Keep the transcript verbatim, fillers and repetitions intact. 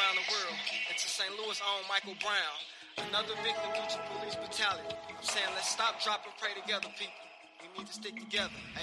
around the world, and to Saint Louis' own Michael Brown, another victim due to police brutality. I'm saying let's stop, drop, and pray together, people. We need to stick together.